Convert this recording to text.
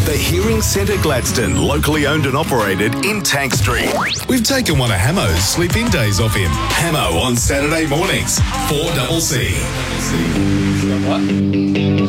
The Hearing Centre Gladstone, locally owned and operated in Tank Street. We've taken one of Hamo's sleep-in days off him. Hamo on Saturday mornings, 4CC. What?